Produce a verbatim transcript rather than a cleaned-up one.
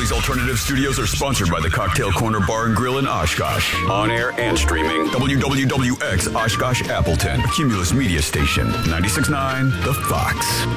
These alternative studios are sponsored by the Cocktail Corner Bar and Grill in Oshkosh. On air and streaming. W W W X Oshkosh Appleton. A Cumulus Media Station. ninety-six point nine The Fox.